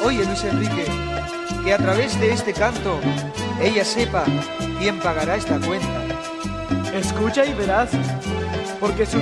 Oye, Luis Enrique, que a través de este canto ella sepa quién pagará esta cuenta. Escucha y verás, porque su